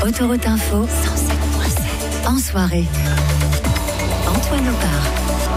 Autoroute Info 107.7. En soirée, Antoine Opar.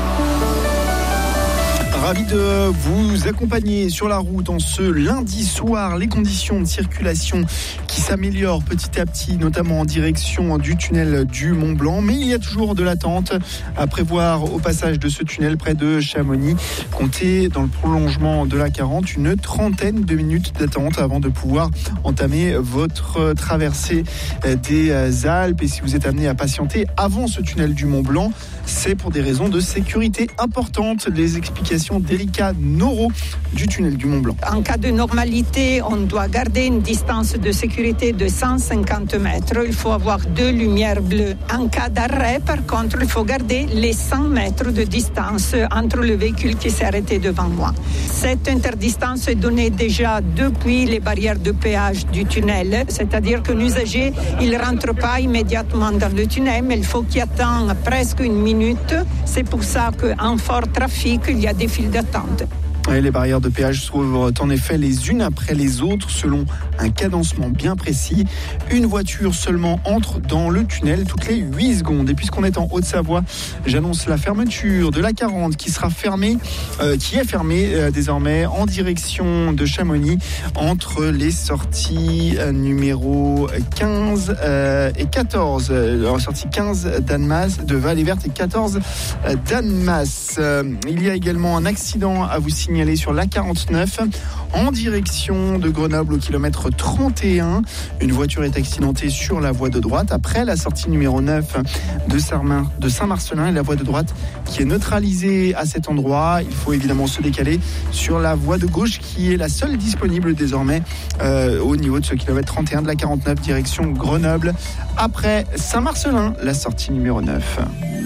Ravi de vous accompagner sur la route en ce lundi soir. Les conditions de circulation qui s'améliorent petit à petit, notamment en direction du tunnel du Mont-Blanc. Mais il y a toujours de l'attente à prévoir au passage de ce tunnel près de Chamonix. Comptez dans le prolongement de la 40 une trentaine de minutes d'attente avant de pouvoir entamer votre traversée des Alpes. Et si vous êtes amené à patienter avant ce tunnel du Mont-Blanc, c'est pour des raisons de sécurité importantes. Les explications d'Erika Noro du tunnel du Mont-Blanc. En cas de normalité, on doit garder une distance de sécurité de 150 mètres. Il faut avoir 2 lumières bleues. En cas d'arrêt, par contre, il faut garder les 100 mètres de distance entre le véhicule qui s'est arrêté devant moi. Cette interdistance est donnée déjà depuis les barrières de péage du tunnel, c'est-à-dire que l'usager, il ne rentre pas immédiatement dans le tunnel, mais il faut qu'il attende presque une minute. C'est pour ça qu'en fort trafic, il y a des files d'attente. Et les barrières de péage s'ouvrent en effet les unes après les autres selon un cadencement bien précis. Une voiture seulement entre dans le tunnel toutes les 8 secondes. Et puisqu'on est en Haute-Savoie, j'annonce la fermeture de la 40 qui est fermée désormais en direction de Chamonix entre les sorties numéro 15 et 14. Sortie 15 d'Annemasse, de Vallée Verte et 14 d'Annemasse. Il y a également un accident à vous signaler sur l'A49 en direction de Grenoble au kilomètre 31. Une voiture est accidentée sur la voie de droite après la sortie numéro 9 de Saint-Marcelin et la voie de droite qui est neutralisée à cet endroit. Il faut évidemment se décaler sur la voie de gauche qui est la seule disponible désormais au niveau de ce kilomètre 31 de la 49 direction Grenoble après Saint-Marcelin, la sortie numéro 9.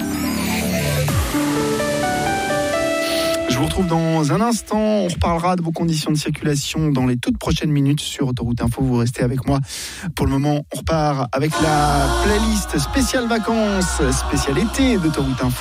Je vous retrouve dans un instant. On reparlera de vos conditions de circulation dans les toutes prochaines minutes sur Autoroute Info. Vous restez avec moi. Pour le moment, on repart avec la playlist spéciale vacances, spéciale été d'Autoroute Info.